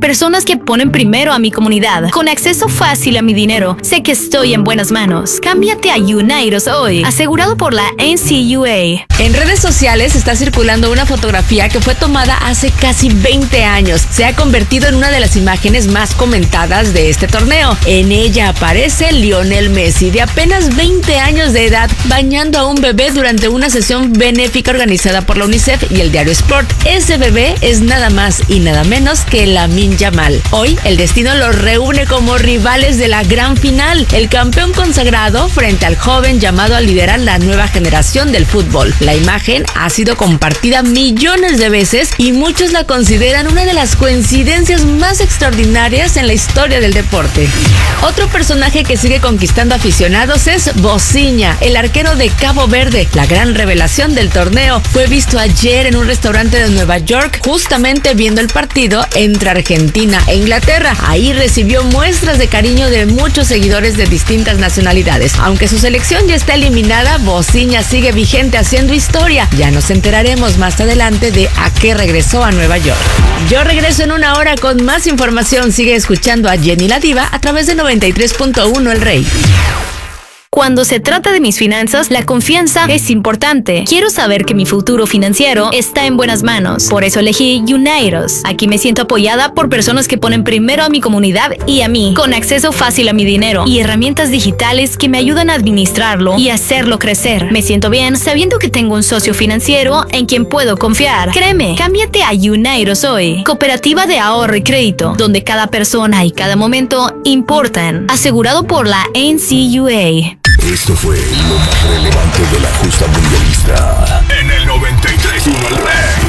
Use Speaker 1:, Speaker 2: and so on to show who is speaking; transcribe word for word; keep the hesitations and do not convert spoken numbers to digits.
Speaker 1: personas que ponen primero a mi comunidad. Con acceso fácil a mi dinero, sé que estoy en buenas manos. Cámbiate a Unidos hoy, asegurado por la N C U A.
Speaker 2: En redes sociales está circulando una fotografía que fue tomada hace casi veinte años. Se ha convertido en una de las imágenes más comentadas de este torneo. En ella aparece Lionel Messi, de apenas veinte años de edad, bañando a un bebé durante una sesión benéfica organizada por la UNICEF y el diario Sport. Ese bebé es nada más y nada menos que Lamine Yamal. Hoy el destino los reúne como rivales de la gran final, el campeón consagrado frente al joven llamado a liderar la nueva generación del fútbol. La imagen ha sido compartida millones de veces y muchos la consideran una de las coincidencias más extraordinarias en la historia del deporte. Otro personaje que sigue conquistando aficionados es Bosinha, el arquero de Cabo Verde. La gran revelación del torneo fue visto ayer en un restaurante de Nueva York, justamente viendo el partido entre Argentina e Inglaterra. Ahí recibió muestras de cariño de muchos seguidores de distintas nacionalidades. Aunque su selección ya está eliminada, Bosinha sigue vigente haciendo historia. Ya nos enteraremos más adelante de a qué regresó a Nueva York. Yo regreso en una hora con más información. Sigue escuchando a Jenny la Diva a través de noventa y tres punto uno El Rey.
Speaker 1: Cuando se trata de mis finanzas, la confianza es importante. Quiero saber que mi futuro financiero está en buenas manos. Por eso elegí Unidos. Aquí me siento apoyada por personas que ponen primero a mi comunidad y a mí, con acceso fácil a mi dinero y herramientas digitales que me ayudan a administrarlo y hacerlo crecer. Me siento bien sabiendo que tengo un socio financiero en quien puedo confiar. Créeme, cámbiate a Unidos hoy. Cooperativa de ahorro y crédito, donde cada persona y cada momento importan. Asegurado por la N C U A.
Speaker 3: Esto fue lo más relevante de la justa mundialista en el noventa y tres punto uno El Rey.